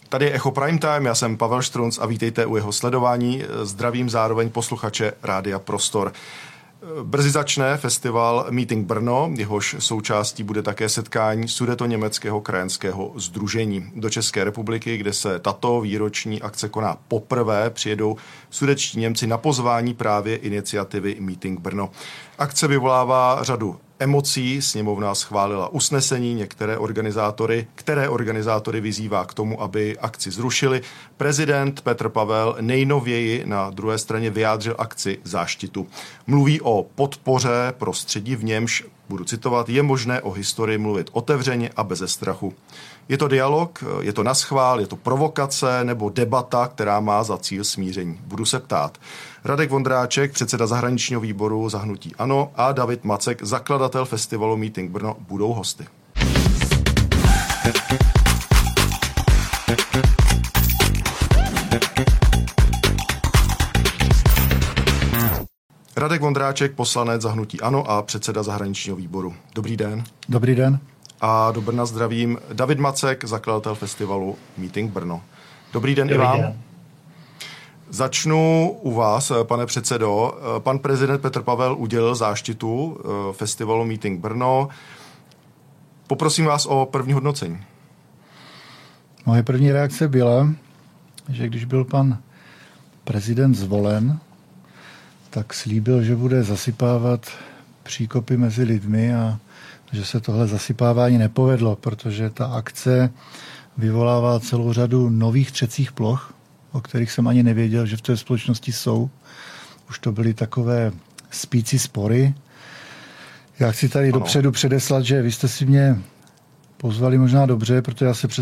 Tady je Echo Prime Time, já jsem Pavel Štrunc a vítejte u jeho sledování. Zdravím zároveň posluchače Rádia Prostor. Brzy začne festival Meeting Brno, jehož součástí bude také setkání Sudetoněmeckého krajanského sdružení. Do České republiky, kde se tato výroční akce koná poprvé, přijedou sudetští Němci na pozvání právě iniciativy Meeting Brno. Akce vyvolává řadu emocí, sněmovna schválila usnesení, které organizátory vyzývá k tomu, aby akci zrušili. Prezident Petr Pavel nejnověji na druhé straně vyjádřil akci záštitu. Mluví o podpoře prostředí, v němž, budu citovat, je možné o historii mluvit otevřeně a beze strachu. Je to dialog, je to naschvál, je to provokace nebo debata, která má za cíl smíření. Budu se ptát. Radek Vondráček, předseda zahraničního výboru za hnutí ANO, a David Macek, zakladatel festivalu Meeting Brno, budou hosty. Radek Vondráček, poslanec za hnutí ANO a předseda zahraničního výboru. Dobrý den. Dobrý den. A do Brna zdravím David Macek, zakladatel festivalu Meeting Brno. Dobrý den i vám. Začnu u vás, pane předsedo. Pan prezident Petr Pavel udělil záštitu festivalu Meeting Brno. Poprosím vás o první hodnocení. Moje první reakce byla, že když byl pan prezident zvolen, tak slíbil, že bude zasypávat příkopy mezi lidmi a že se tohle zasypávání nepovedlo, protože ta akce vyvolává celou řadu nových třecích ploch, o kterých jsem ani nevěděl, že v té společnosti jsou. Už to byly takové spící spory. Já chci tady dopředu předeslat, že vy jste si mě pozvali možná dobře, protože já se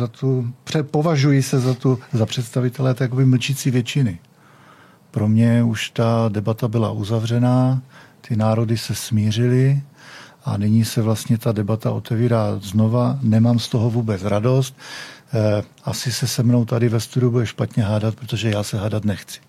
považuji se za představitele takové mlčící většiny. Pro mě už ta debata byla uzavřená, ty národy se smířily a nyní se vlastně ta debata otevírá znova. Nemám z toho vůbec radost. Asi se mnou tady ve studiu bude špatně hádat, protože já se hádat nechci.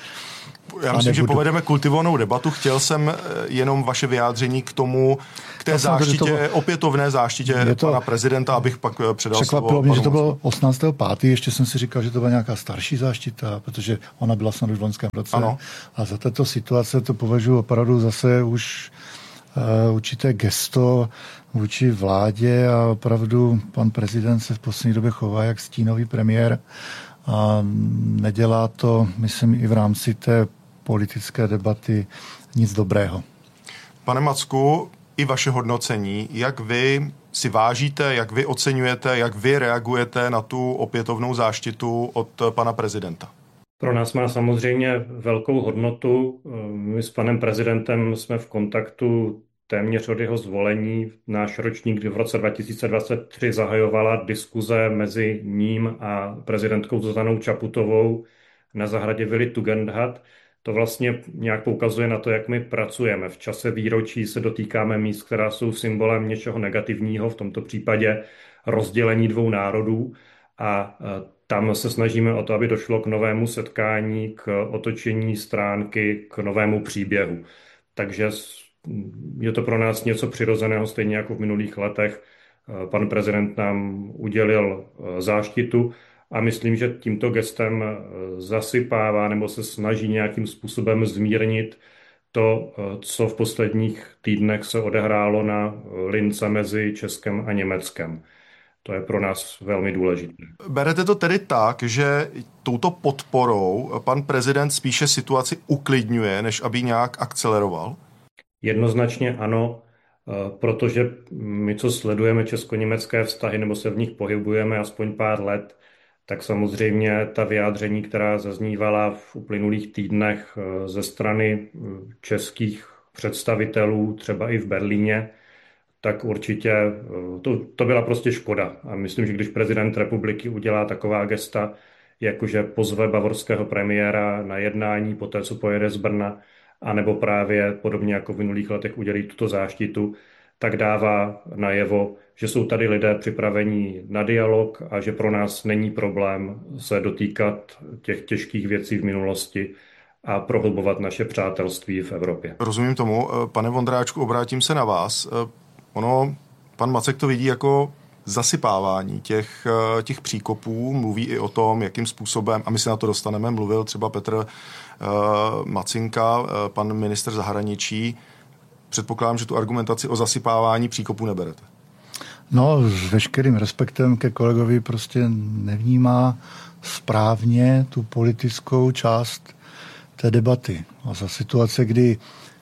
Já myslím, že povedeme kultivovanou debatu. Chtěl jsem jenom vaše vyjádření k té záštitě, opětovné záštitě pana prezidenta, abych pak předal slovo. Překvapilo mě, že to bylo 18.5. Ještě jsem si říkal, že to byla nějaká starší záštita, protože ona byla snad už v loňském roce. Ano. A za této situace to považuji opravdu zase už určité gesto vůči vládě a opravdu pan prezident se v poslední době chová jak stínový premiér a nedělá to, myslím, i v rámci té politické debaty nic dobrého. Pane Macku, i vaše hodnocení, jak vy si vážíte, jak vy oceňujete, jak vy reagujete na tu opětovnou záštitu od pana prezidenta? Pro nás má samozřejmě velkou hodnotu. My s panem prezidentem jsme v kontaktu téměř od jeho zvolení. Náš ročník v roce 2023 zahajovala diskuze mezi ním a prezidentkou Zuzanou Čaputovou na zahradě Vily Tugendhat. To vlastně nějak poukazuje na to, jak my pracujeme. V čase výročí se dotýkáme míst, která jsou symbolem něčeho negativního, v tomto případě rozdělení dvou národů. A tam se snažíme o to, aby došlo k novému setkání, k otočení stránky, k novému příběhu. Takže je to pro nás něco přirozeného, stejně jako v minulých letech. Pan prezident nám udělil záštitu a myslím, že tímto gestem zasypává nebo se snaží nějakým způsobem zmírnit to, co v posledních týdnech se odehrálo na lince mezi Českem a Německem. To je pro nás velmi důležité. Berete to tedy tak, že touto podporou pan prezident spíše situaci uklidňuje, než aby nějak akceleroval? Jednoznačně ano, protože my, co sledujeme česko-německé vztahy nebo se v nich pohybujeme aspoň pár let, tak samozřejmě ta vyjádření, která zaznívala v uplynulých týdnech ze strany českých představitelů, třeba i v Berlíně, tak určitě to byla prostě škoda. A myslím, že když prezident republiky udělá taková gesta, jakože pozve bavorského premiéra na jednání po té, co pojede z Brna, anebo právě podobně jako v minulých letech udělí tuto záštitu, tak dává najevo, že jsou tady lidé připravení na dialog a že pro nás není problém se dotýkat těch těžkých věcí v minulosti a prohlubovat naše přátelství v Evropě. Rozumím tomu. Pane Vondráčku, obrátím se na vás. Pan Macek to vidí jako zasypávání těch příkopů, mluví i o tom, jakým způsobem, a my se na to dostaneme, mluvil třeba Petr Macinka, pan ministr zahraničí. Předpokládám, že tu argumentaci o zasypávání příkopů neberete. No, s veškerým respektem ke kolegovi prostě nevnímá správně tu politickou část té debaty. A za situace, kdy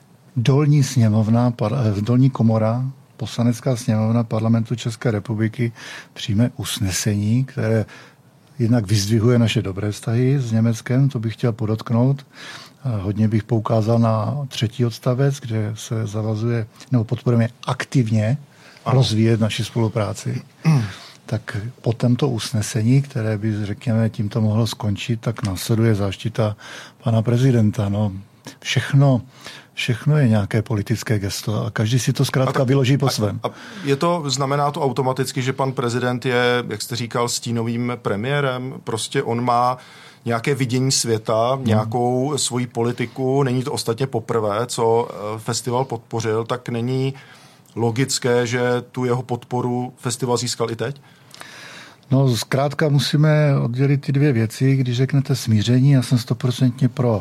dolní komora, Poslanecká sněmovna Parlamentu České republiky přijme usnesení, které jednak vyzdvihuje naše dobré vztahy s Německem, to bych chtěl podotknout. Hodně bych poukázal na 3. odstavec, kde se zavazuje, nebo podporujeme aktivně rozvíjet naši spolupráci. Tak po tomto usnesení, které by, řekněme, tímto mohlo skončit, tak následuje záštita pana prezidenta. No, všechno je nějaké politické gesto a každý si to zkrátka vyloží po svém. A znamená to automaticky, že pan prezident je, jak jste říkal, stínovým premiérem? Prostě on má nějaké vidění světa, nějakou svoji politiku. Není to ostatně poprvé, co festival podpořil, tak není logické, že tu jeho podporu festival získal i teď? No, zkrátka musíme oddělit ty dvě věci. Když řeknete smíření, já jsem 100% pro.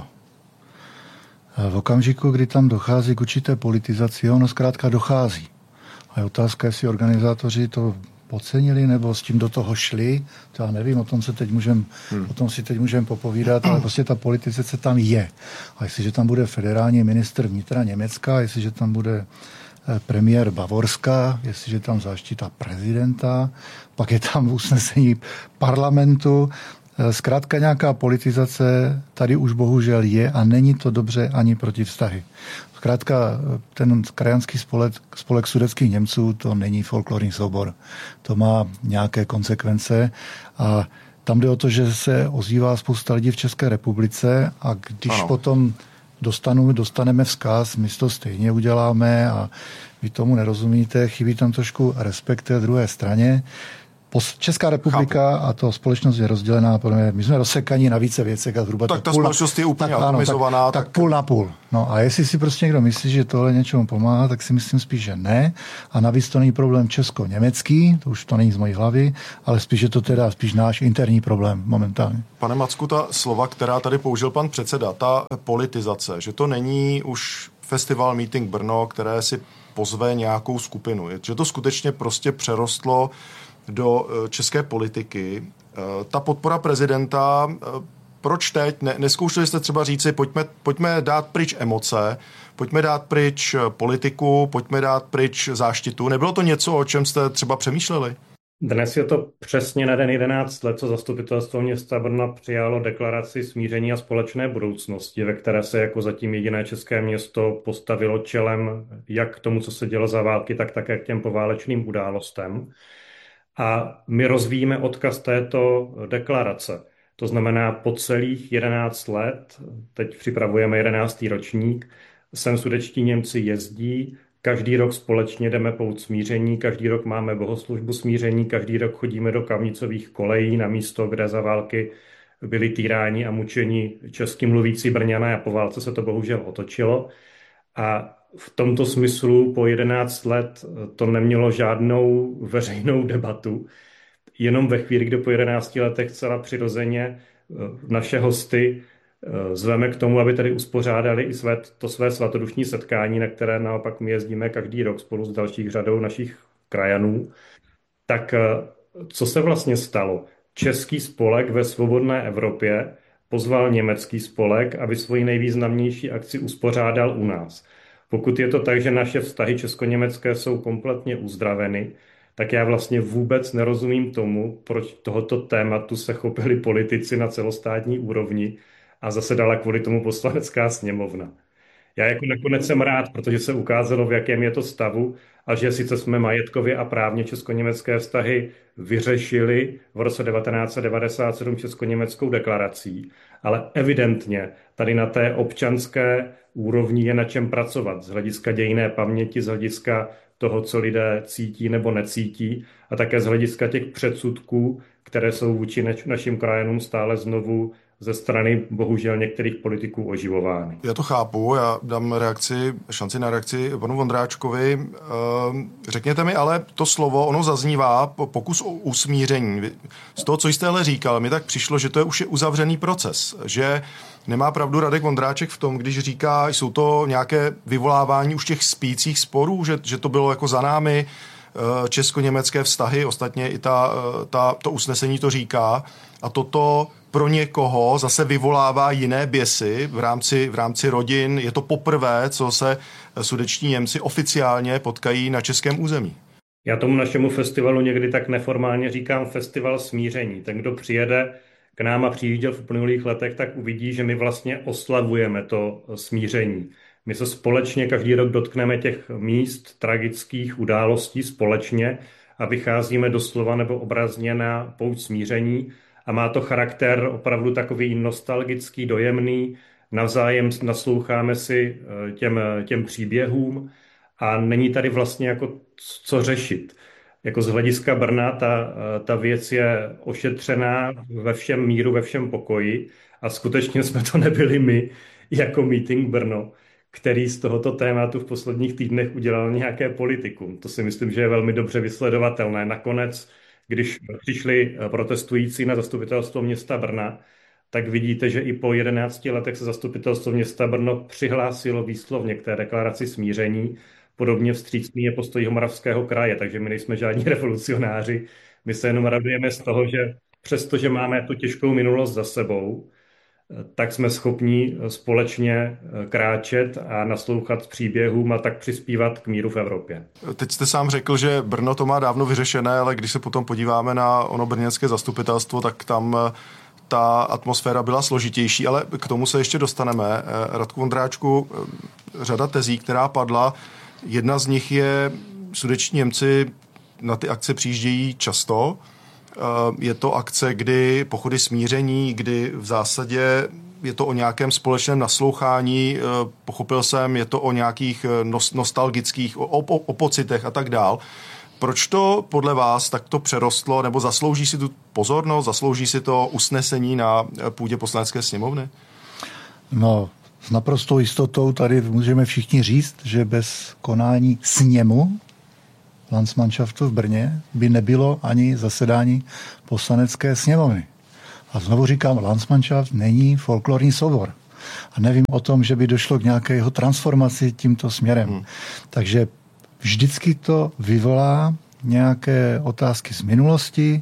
V okamžiku, kdy tam dochází k určité politizaci, ono zkrátka dochází. A je otázka, jestli organizátoři to podcenili, nebo s tím do toho šli. To já nevím, o tom si teď můžeme popovídat, ale prostě ta politizace tam je. A jestliže tam bude federální ministr vnitra Německa, jestliže tam bude premiér Bavorska, jestliže tam záštita prezidenta, pak je tam usnesení parlamentu. Zkrátka nějaká politizace tady už bohužel je a není to dobře ani proti vztahy. Zkrátka ten krajanský spolek sudetských Němců, to není folklorní soubor. To má nějaké konsekvence a tam jde o to, že se ozývá spousta lidí v České republice a když potom dostaneme vzkaz, my to stejně uděláme a vy tomu nerozumíte, chybí tam trošku respekt té druhé straně. Česká republika a to společnost je rozdělená, my jsme rozsekaní na více věcech a zhruba tak ta společnost je úplně atomizovaná. Tak půl na půl. No a jestli si prostě někdo myslí, že tohle něčemu pomáhá, tak si myslím spíš, že ne. A navíc to není problém česko-německý, to už to není z mojí hlavy, ale spíš je to teda spíš náš interní problém momentálně. Pane Macku, ta slova, která tady použil pan předseda, ta politizace, že to není už festival Meeting Brno, které si pozve nějakou skupinu, že to skutečně prostě přerostlo do české politiky. Ta podpora prezidenta, proč teď? Neskoušeli jste třeba říci, pojďme dát pryč emoce, pojďme dát pryč politiku, pojďme dát pryč záštitu. Nebylo to něco, o čem jste třeba přemýšleli? Dnes je to přesně na den 11 let, co zastupitelstvo města Brna přijalo deklaraci smíření a společné budoucnosti, ve které se jako zatím jediné české město postavilo čelem jak k tomu, co se dělo za války, tak také k těm poválečným událostem. A my rozvíjíme odkaz této deklarace. To znamená, po celých 11 let, teď připravujeme 11. ročník, sem sudetští Němci jezdí, každý rok společně jdeme pout smíření, každý rok máme bohoslužbu smíření, každý rok chodíme do Kamnicových kolejí na místo, kde za války byli týráni a mučeni česky mluvící Brňané a po válce se to bohužel otočilo. A v tomto smyslu po 11 let to nemělo žádnou veřejnou debatu. Jenom ve chvíli, kdy po 11 letech zcela přirozeně naše hosty zveme k tomu, aby tady uspořádali i své svatodušní setkání, na které naopak my jezdíme každý rok spolu s dalších řadou našich krajanů. Tak co se vlastně stalo? Český spolek ve svobodné Evropě pozval německý spolek, aby svoji nejvýznamnější akci uspořádal u nás. Pokud je to tak, že naše vztahy česko-německé jsou kompletně uzdraveny, tak já vlastně vůbec nerozumím tomu, proč tohoto tématu se chopili politici na celostátní úrovni a zasedala kvůli tomu Poslanecká sněmovna. Já jako nakonec jsem rád, protože se ukázalo, v jakém je to stavu a že sice jsme majetkově a právně česko-německé vztahy vyřešili v roce 1997 česko-německou deklarací, ale evidentně tady na té občanské úrovni je na čem pracovat z hlediska dějinné paměti, z hlediska toho, co lidé cítí nebo necítí a také z hlediska těch předsudků, které jsou vůči našim krajanům stále znovu ze strany bohužel některých politiků oživovány. Já to chápu, já dám šanci na reakci panu Vondráčkovi. Řekněte mi, ale to slovo, ono zaznívá pokus o usmíření. Z toho, co jste ale říkal, mi tak přišlo, že to je už uzavřený proces, že nemá pravdu Radek Vondráček v tom, když říká, jsou to nějaké vyvolávání už těch spících sporů, že to bylo jako za námi, česko-německé vztahy, ostatně i to usnesení to říká, a toto pro někoho zase vyvolává jiné běsy v rámci rodin. Je to poprvé, co se sudetští Němci oficiálně potkají na českém území. Já tomu našemu festivalu někdy tak neformálně říkám festival smíření. Ten, kdo přijede k nám a přijížděl v uplynulých letech, tak uvidí, že my vlastně oslavujeme to smíření. My se společně každý rok dotkneme těch míst, tragických událostí společně a vycházíme doslova nebo obrazně na pouť smíření a má to charakter opravdu takový nostalgický, dojemný, navzájem nasloucháme si těm příběhům a není tady vlastně jako co řešit. Jako z hlediska Brna ta věc je ošetřená ve všem míru, ve všem pokoji a skutečně jsme to nebyli my jako Meeting Brno, který z tohoto tématu v posledních týdnech udělal nějaké politikum. To si myslím, že je velmi dobře vysledovatelné. Nakonec, když přišli protestující na zastupitelstvo města Brna, tak vidíte, že i po 11 letech se zastupitelstvo města Brno přihlásilo výslovně k té deklaraci smíření. Podobně vstřícný je postoj Jihomoravského kraje, takže my nejsme žádní revolucionáři. My se jenom radujeme z toho, že přestože máme tu těžkou minulost za sebou, tak jsme schopni společně kráčet a naslouchat příběhům a tak přispívat k míru v Evropě. Teď jste sám řekl, že Brno to má dávno vyřešené, ale když se potom podíváme na ono brněnské zastupitelstvo, tak tam ta atmosféra byla složitější, ale k tomu se ještě dostaneme. Radku Vondráčku, řada tezí, která padla, jedna z nich je, sudetští Němci na ty akce přijíždějí často. Je to akce, kdy pochody smíření, kdy v zásadě je to o nějakém společném naslouchání, pochopil jsem, je to o nějakých nostalgických, o pocitech a tak dál. Proč to podle vás takto přerostlo, nebo zaslouží si tu pozornost, zaslouží si to usnesení na půdě Poslanecké sněmovny? No, s naprostou jistotou tady můžeme všichni říct, že bez konání sněmu Landsmannschaftu v Brně by nebylo ani zasedání Poslanecké sněmovny. A znovu říkám, Landsmannschaft není folklorní soubor. A nevím o tom, že by došlo k nějaké jeho transformaci tímto směrem. Takže vždycky to vyvolá nějaké otázky z minulosti.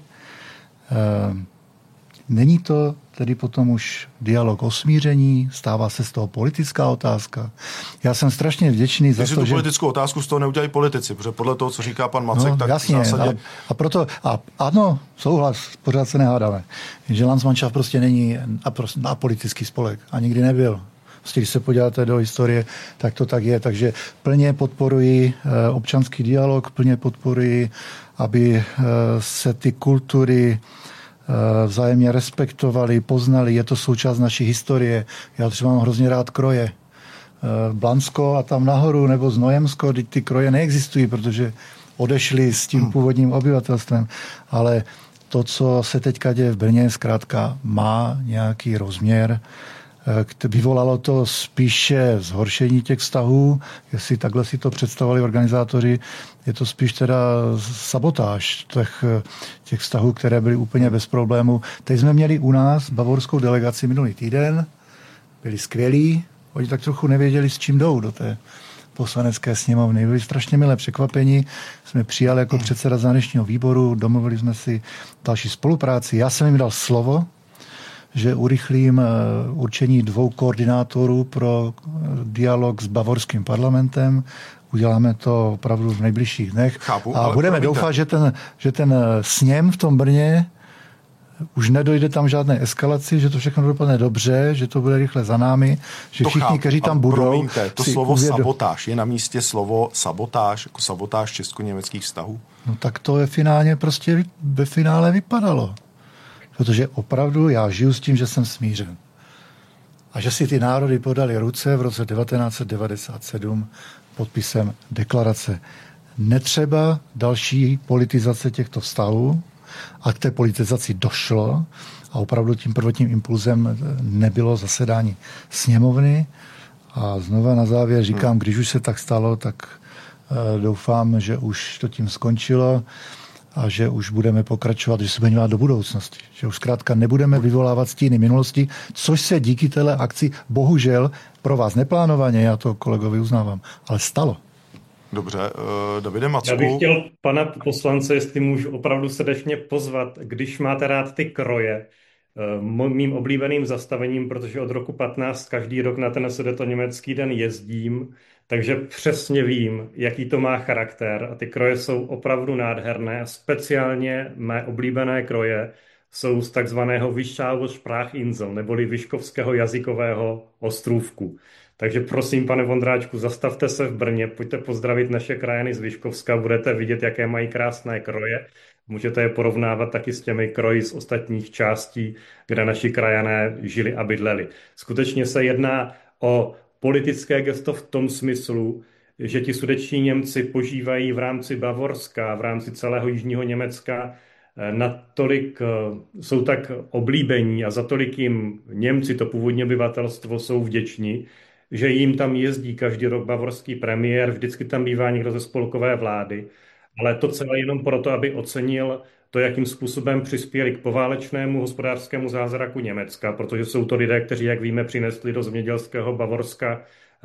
Není to tedy potom už dialog o smíření, stává se z toho politická otázka. Já jsem strašně vděčný za to, že... politickou otázku z toho neudělají politici, protože podle toho, co říká pan Macek, tak jasně, v zásadě... ano, souhlas, pořád se nehádáme. Že Landsmannschaft prostě není apolitický spolek a nikdy nebyl. Prostě, když se podíváte do historie, tak to tak je. Takže plně podporuji občanský dialog, plně podporuji, aby se ty kultury vzájemně respektovali, poznali, je to součást naší historie. Já třeba mám hrozně rád kroje. Blansko a tam nahoru, nebo Znojemsko, ty kroje neexistují, protože odešli s tím původním obyvatelstvem. Ale to, co se teďka děje v Brně, zkrátka má nějaký rozměr. Vyvolalo to spíše zhoršení těch vztahů, jestli takhle si to představovali organizátoři, je to spíš teda sabotáž těch vztahů, které byly úplně bez problému. Teď jsme měli u nás bavorskou delegaci minulý týden, byli skvělí, oni tak trochu nevěděli, s čím jdou do té Poslanecké sněmovny. Byli strašně milé překvapení, jsme přijali jako předseda zahraničního výboru, domluvili jsme si další spolupráci. Já jsem jim dal slovo, že urychlím určení 2 koordinátorů pro dialog s bavorským parlamentem. Uděláme to opravdu v nejbližších dnech. Chápu, a budeme doufat, že ten sněm v tom Brně už nedojde tam žádné eskalaci, že to všechno dopadne dobře, že to bude rychle za námi, že všichni, kteří tam budou... Promiňte, to slovo sabotáž, je na místě slovo sabotáž, jako sabotáž česko-německých vztahů? No tak to ve finále vypadalo. Protože opravdu já žiju s tím, že jsem smířen. A že si ty národy podali ruce v roce 1997 podpisem deklarace. Netřeba další politizace těchto vztahů. a k té politizaci došlo a opravdu tím prvotním impulzem nebylo zasedání sněmovny. A znova na závěr říkám, když už se tak stalo, tak doufám, že už to tím skončilo a že už budeme pokračovat, že se budeme dívat do budoucnosti. Že už zkrátka nebudeme vyvolávat stíny minulosti, což se díky téhle akci bohužel pro vás neplánovaně, já to kolegovi uznávám, ale stalo. Dobře, Davide Macku. Já bych chtěl pana poslance, jestli můžu opravdu srdečně pozvat, když máte rád ty kroje, mým oblíbeným zastavením, protože od roku 15 každý rok na ten Sudetoněmecký den jezdím, takže přesně vím, jaký to má charakter a ty kroje jsou opravdu nádherné a speciálně mé oblíbené kroje jsou z takzvaného Wischauer Sprachinsel, neboli Vyškovského jazykového ostrůvku. Takže prosím, pane Vondráčku, zastavte se v Brně, pojďte pozdravit naše krajany z Vyškovska, budete vidět, jaké mají krásné kroje. Můžete je porovnávat taky s těmi kroji z ostatních částí, kde naši krajané žili a bydleli. Skutečně se jedná o politické gesto v tom smyslu, že ti sudetští Němci požívají v rámci Bavorska, v rámci celého jižního Německa natolik, jsou tak oblíbení a za tolik jim Němci, to původní obyvatelstvo, jsou vděční, že jim tam jezdí každý rok bavorský premiér, vždycky tam bývá někdo ze spolkové vlády, ale to celé jenom proto, aby ocenil to, jakým způsobem přispěli k poválečnému hospodářskému zázraku Německa, protože jsou to lidé, kteří, jak víme, přinesli do zemědělského Bavorska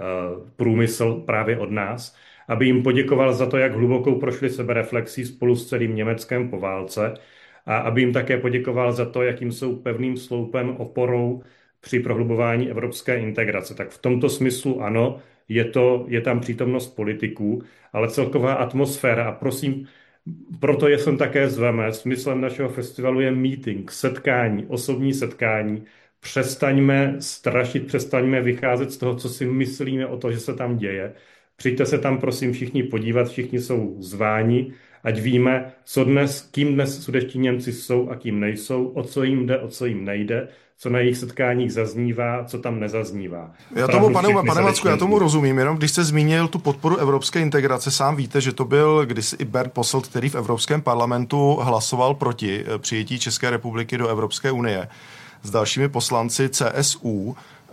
průmysl právě od nás, aby jim poděkoval za to, jak hlubokou prošli sebereflexí spolu s celým Německem po válce a aby jim také poděkoval za to, jakým jsou pevným sloupem, oporou při prohlubování evropské integrace. Tak v tomto smyslu ano, je tam přítomnost politiků, ale celková atmosféra a prosím, proto jsem také zveme. Smyslem našeho festivalu je meeting, setkání, osobní setkání. Přestaňme strašit, přestaňme vycházet z toho, co si myslíme o to, že se tam děje. Přijďte se tam, prosím, všichni podívat, všichni jsou zváni, ať víme, kým dnes sudetští Němci jsou a kým nejsou, o co jim jde, o co jim nejde, co na jejich setkáních zaznívá, co tam nezaznívá. Pane Macku, já tomu rozumím, jenom když jste zmínil tu podporu evropské integrace, sám víte, že to byl kdysi i Bernd Posselt, který v Evropském parlamentu hlasoval proti přijetí České republiky do Evropské unie s dalšími poslanci CSU.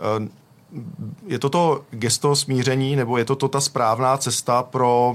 Je to gesto smíření, nebo je to ta správná cesta pro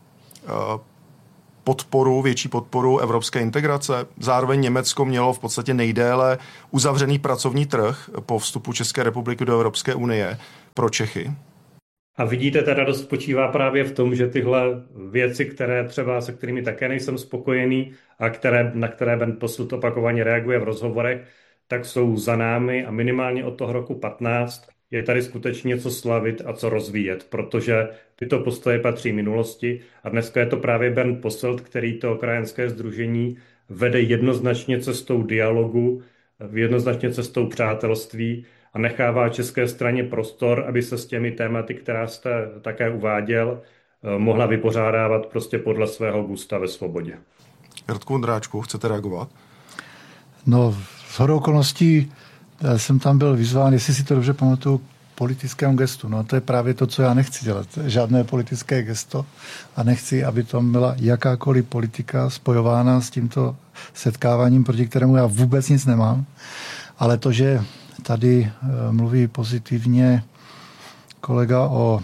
větší podporu evropské integrace? Zároveň Německo mělo v podstatě nejdéle uzavřený pracovní trh po vstupu České republiky do Evropské unie pro Čechy. A vidíte, ta radost spočívá právě v tom, že tyhle věci, se kterými také nejsem spokojený a na které Bernd Posselt opakovaně reaguje v rozhovorech, tak jsou za námi a minimálně od toho roku 15 je tady skutečně co slavit a co rozvíjet, protože tyto postoje patří minulosti a dneska je to právě Bernd Posselt, který to krajanské sdružení vede jednoznačně cestou dialogu, jednoznačně cestou přátelství a nechává české straně prostor, aby se s těmi tématy, která jste také uváděl, mohla vypořádávat prostě podle svého gusta ve svobodě. Radku Vondráčku, chcete reagovat? No, shodou okolností jsem tam byl vyzván, jestli si to dobře pamatuju, politickému gestu. No to je právě to, co já nechci dělat. Žádné politické gesto a nechci, aby to byla jakákoliv politika spojována s tímto setkáváním, proti kterému já vůbec nic nemám. Ale to, že tady mluví pozitivně kolega o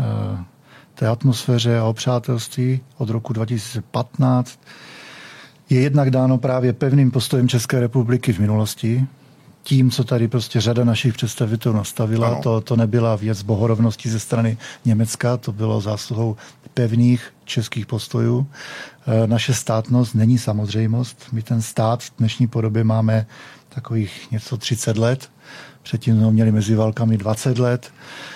té atmosféře a o přátelství od roku 2015, je jednak dáno právě pevným postojem České republiky v minulosti, tím, co tady prostě řada našich představitelů nastavila. To nebyla věc bohorovnosti ze strany Německa, to bylo zásluhou pevných českých postojů. Naše státnost není samozřejmost. My ten stát v dnešní podobě máme takových něco 30 let. Předtím jsme měli mezi válkami 20 let.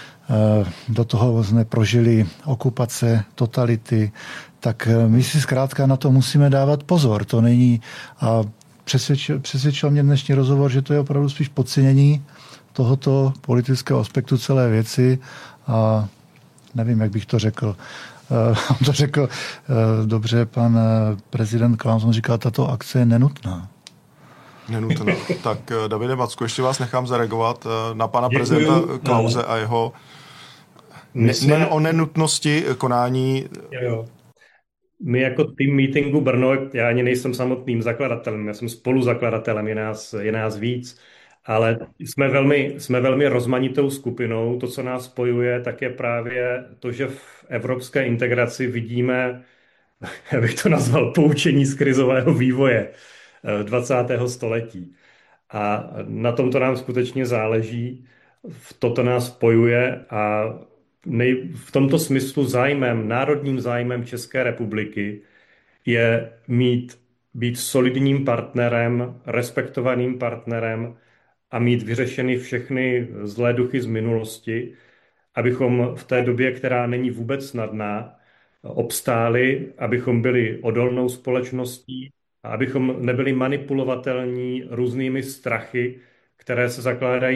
Do toho jsme prožili okupace, totality, tak my si zkrátka na to musíme dávat pozor. To není... A přesvědčil mě dnešní rozhovor, že to je opravdu spíš podcenění tohoto politického aspektu celé věci a nevím, jak bych to řekl. On to řekl dobře pan prezident Klaus, on říkal, tato akce je nenutná. Nenutná. Tak Davide Macku, ještě vás nechám zareagovat na pana prezidenta Klause a jeho o nenutnosti konání. Jo. My jako tým Meetingu Brno, já ani nejsem samotným zakladatelem, já jsem spoluzakladatelem, je nás víc, ale jsme velmi rozmanitou skupinou. To, co nás spojuje, tak je právě to, že v evropské integraci vidíme, já bych to nazval, poučení z krizového vývoje 20. století. A na tomto nám skutečně záleží, toto nás spojuje a v tomto smyslu národním zájmem České republiky je být solidním partnerem, respektovaným partnerem a mít vyřešeny všechny zlé duchy z minulosti, abychom v té době, která není vůbec snadná, obstáli, abychom byli odolnou společností a abychom nebyli manipulovatelní různými strachy, které se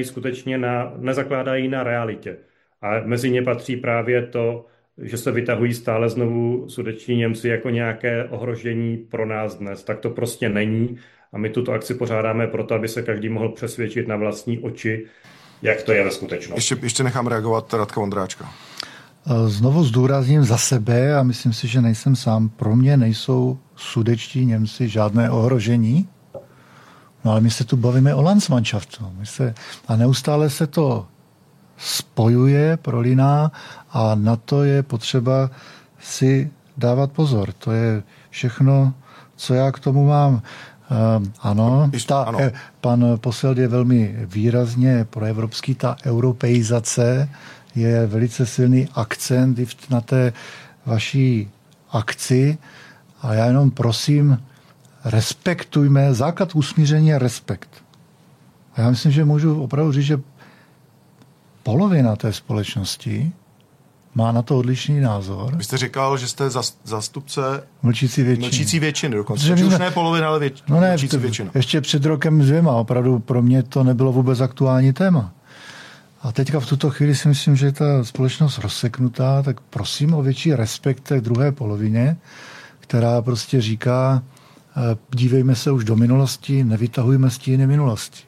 nezakládají na realitě. A mezi ně patří právě to, že se vytahují stále znovu sudetští Němci jako nějaké ohrožení pro nás dnes. Tak to prostě není a my tuto akci pořádáme proto, aby se každý mohl přesvědčit na vlastní oči, jak to je ve skutečnosti. Ještě nechám reagovat Radka Vondráčka. Znovu zdůrazním za sebe a myslím si, že nejsem sám. Pro mě nejsou sudetští Němci žádné ohrožení. No ale my se tu bavíme o Landsmannschaftu. A neustále se to spojuje, prolíná a na to je potřeba si dávat pozor. To je všechno, co já k tomu mám. Ano. Pan Posselt je velmi výrazně proevropský, ta europeizace je velice silný akcent na té vaší akci a já jenom prosím, respektujme, základ usmíření je respekt. A já myslím, že můžu opravdu říct, že polovina té společnosti má na to odlišný názor. Vy jste říkal, že jste zástupce mlčící většiny dokonce. Takže už ne polovina, ale mlčící většina. Ještě před rokem 2, opravdu pro mě to nebylo vůbec aktuální téma. A teďka v tuto chvíli si myslím, že je ta společnost rozseknutá, tak prosím o větší respekt té druhé polovině, která prostě říká, dívejme se už do minulosti, nevytahujme stíny minulosti.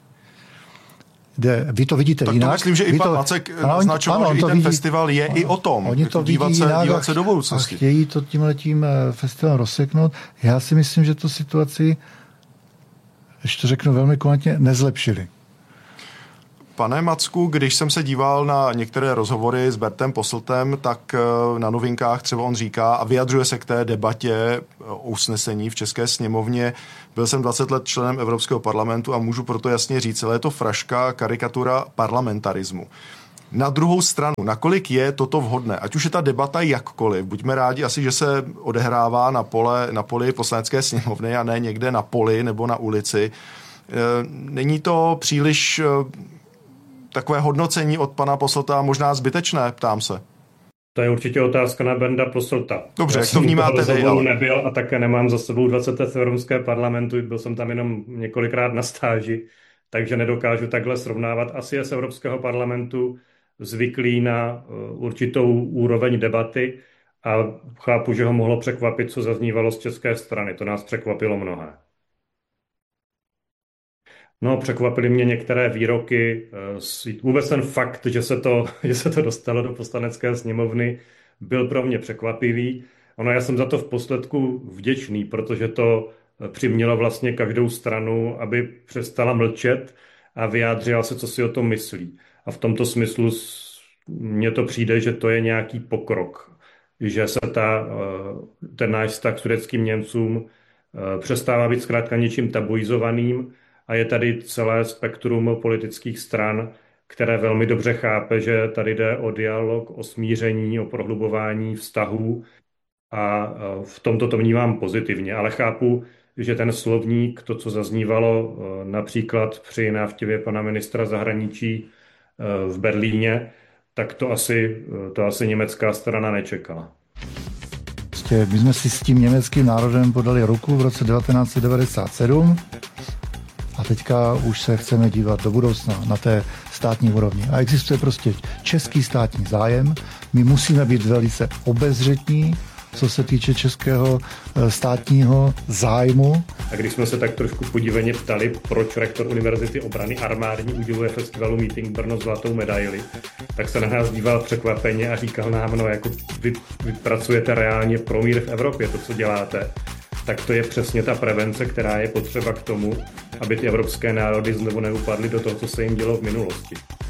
Vy to vidíte tak jinak. Tak to myslím, že i pan Macek naznačoval, že i ten festival je i o tom. Oni to vidí dívat se do budoucnosti. A chtějí to tímhletím festivalem rozseknout. Já si myslím, že tu situaci, ještě to řeknu velmi komentně, nezlepšili. Pane Macku, když jsem se díval na některé rozhovory s Bertem Posseltem, tak na Novinkách třeba on říká a vyjadřuje se k té debatě o usnesení v České sněmovně. Byl jsem 20 let členem Evropského parlamentu a můžu proto jasně říct, ale je to fraška, karikatura parlamentarismu. Na druhou stranu, nakolik je toto vhodné? Ať už je ta debata jakkoliv, buďme rádi asi, že se odehrává na poli Poslanecké sněmovny a ne někde na poli nebo na ulici. Není to příliš takové hodnocení od pana Posselta možná zbytečné, ptám se. To je určitě otázka na Bernda Posselta. Dobře, jak to vnímáte vy? Já nebyl a také nemám za sebou 20 let v Evropském parlamentu, byl jsem tam jenom několikrát na stáži, takže nedokážu takhle srovnávat. Asi je z Evropského parlamentu zvyklý na určitou úroveň debaty a chápu, že ho mohlo překvapit, co zaznívalo z české strany. To nás překvapilo mnohé. No, překvapily mě některé výroky. Vůbec ten fakt, že se to dostalo do Poslanecké sněmovny, byl pro mě překvapivý. Já jsem za to v posledku vděčný, protože to přimělo vlastně každou stranu, aby přestala mlčet a vyjádřila se, co si o tom myslí. A v tomto smyslu mně to přijde, že to je nějaký pokrok, že se ten náš vztah k sudetským Němcům přestává být zkrátka něčím tabuizovaným a je tady celé spektrum politických stran, které velmi dobře chápe, že tady jde o dialog, o smíření, o prohlubování vztahů a v tomto to vnímám pozitivně, ale chápu, že ten slovník, to, co zaznívalo například při návštěvě pana ministra zahraničí v Berlíně, tak to asi německá strana nečekala. My jsme si s tím německým národem podali ruku v roce 1997 a teďka už se chceme dívat do budoucna na té státní úrovni. A existuje prostě český státní zájem. My musíme být velice obezřetní, co se týče českého státního zájmu. A když jsme se tak trošku podíveně ptali, proč rektor Univerzity obrany armádní uděluje festivalu Meeting Brno zlatou medaili, tak se na nás díval překvapeně a říkal nám, no jako vy pracujete reálně pro mír v Evropě, to, co děláte. Tak to je přesně ta prevence, která je potřeba k tomu, aby ty evropské národy znovu neupadly do toho, co se jim dělo v minulosti.